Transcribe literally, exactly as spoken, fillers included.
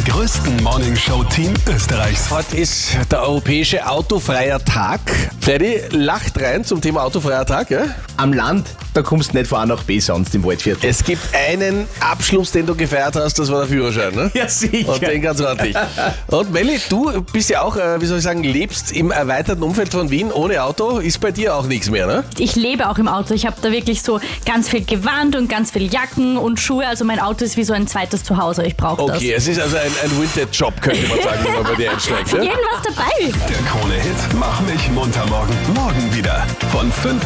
größten Morningshow-Team Österreichs. Heute ist der europäische Autofreier Tag. Freddy lacht rein zum Thema Autofreier Tag, ja? Am Land, da kommst du nicht von A nach B, sonst im Waldviertel. Es gibt einen Abschluss, den du gefeiert hast, das war der Führerschein, ne? Ja, sicher. Und den ganz ordentlich. Und Melli, du bist ja auch, äh, wie soll ich sagen, lebst im erweiterten Umfeld von Wien ohne Auto, ist bei dir auch nichts mehr, ne? Ich lebe auch im Auto. Ich habe da wirklich so ganz viel Gewand und ganz viel Jacken und Schuhe. Also mein Auto ist wie so ein zweites Zuhause. Ich brauche das. Okay, es ist also ein, ein Winter-Job, könnte man sagen, wenn man bei dir einsteigt. Für Ja? jeden was dabei. Der Krone-Hit Mach mich munter morgen. Morgen wieder von fünf